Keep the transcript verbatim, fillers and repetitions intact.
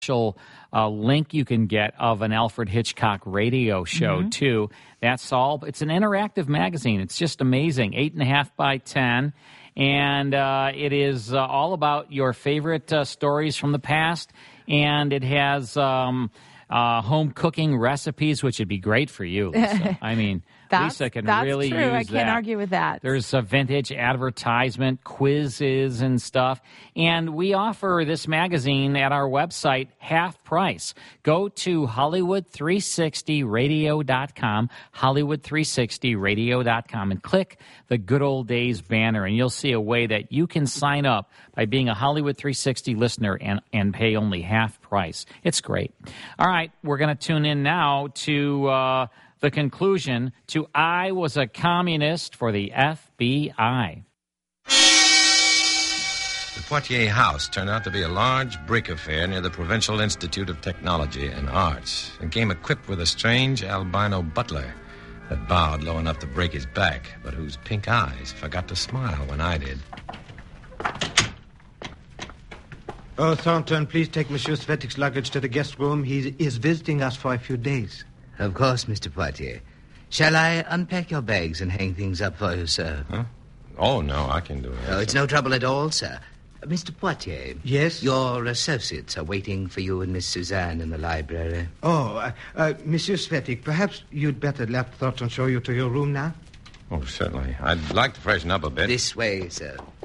special uh, link you can get of an Alfred Hitchcock radio show, mm-hmm. too. That's all. It's an interactive magazine. It's just amazing. Eight and a half by ten. And uh, it is uh, all about your favorite uh, stories from the past. And it has um, uh, home cooking recipes, which would be great for you, Lisa. I mean, that's, Lisa can that's really true. use that. I can't argue with that. There's a vintage advertisement, quizzes and stuff. And we offer this magazine at our website half price. Go to Hollywood three sixty radio dot com, Hollywood three sixty radio dot com, and click the Good Old Days banner, and you'll see a way that you can sign up by being a Hollywood three sixty listener and, and pay only half price. It's great. All right, we're going to tune in now to uh, the conclusion to I Was a Communist for the F B I. The Poitiers House turned out to be a large brick affair near the Provincial Institute of Technology and Arts, and came equipped with a strange albino butler that bowed low enough to break his back, but whose pink eyes forgot to smile when I did. Oh, Thornton, please take Monsieur Svetik's luggage to the guest room. He is visiting us for a few days. Of course, Mister Poitier. Shall I unpack your bags and hang things up for you, sir? Huh? Oh, no, I can do it. Oh, it's no trouble at all, sir. Uh, Mister Poitier. Yes? Your associates are waiting for you and Miss Suzanne in the library. Oh, uh, uh, Monsieur Svetik, perhaps you'd better let Thornton show you to your room now? Oh, certainly. I'd like to freshen up a bit. This way, sir.